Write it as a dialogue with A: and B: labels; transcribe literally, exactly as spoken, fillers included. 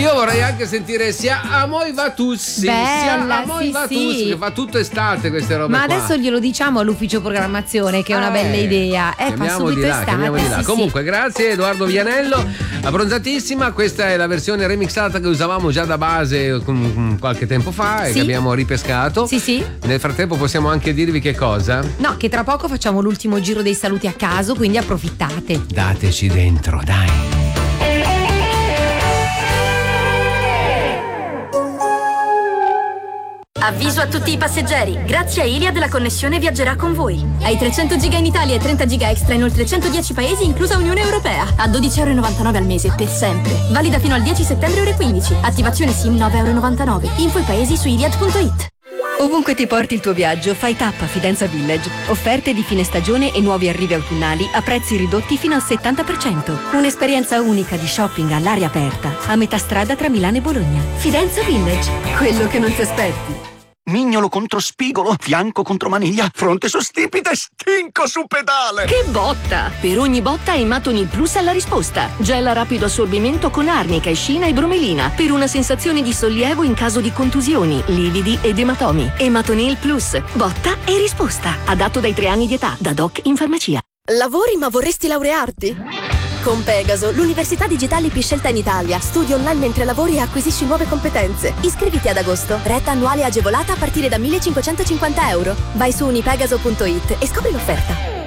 A: Io vorrei anche sentire sia Amoi Vatussi, sia Amoi
B: sì,
A: Vatussi,
B: sì.
A: che fa tutto estate queste robe
B: Ma
A: qua.
B: adesso glielo diciamo all'ufficio programmazione che è una
A: Eh,
B: bella idea. Eh, fa
A: chiamiamo
B: subito
A: di là,
B: estate.
A: chiamiamo di là.
B: Sì,
A: Comunque, grazie Edoardo Vianello, abbronzatissima. Questa è la versione remixata che usavamo già da base um, qualche tempo fa e
B: Sì.
A: che abbiamo ripescato.
B: Sì, sì.
A: Nel frattempo possiamo anche dirvi che cosa?
B: No, che tra poco facciamo l'ultimo giro dei saluti a caso, quindi approfittate.
A: Dateci dentro, dai.
C: Avviso a tutti i passeggeri, grazie a Iliad la connessione viaggerà con voi. Hai trecento giga in Italia e trenta giga extra in oltre centodieci paesi, inclusa Unione Europea. A dodici virgola novantanove euro al mese, per sempre. Valida fino al dieci settembre ore quindici. Attivazione SIM nove virgola novantanove euro. Info i paesi su iliad punto it.
D: Ovunque ti porti il tuo viaggio, fai tappa a Fidenza Village. Offerte di fine stagione e nuovi arrivi autunnali a prezzi ridotti fino al settanta per cento. Un'esperienza unica di shopping all'aria aperta, a metà strada tra Milano e Bologna. Fidenza Village, quello che non ti aspetti.
E: Mignolo contro spigolo, fianco contro maniglia, fronte su stipite, stinco su pedale.
F: Che botta! Per ogni botta Ematonil Plus ha la risposta. Gel a rapido assorbimento con arnica, escina e bromelina per una sensazione di sollievo in caso di contusioni, lividi ed ematomi. Ematonil Plus, botta e risposta. Adatto dai tre anni di età, da doc in farmacia.
G: Lavori ma vorresti laurearti? Con Pegaso, l'università digitale più scelta in Italia. Studi online mentre lavori e acquisisci nuove competenze. Iscriviti ad agosto. Retta annuale agevolata a partire da millecinquecentocinquanta euro. Vai su unipegaso punto it e scopri l'offerta.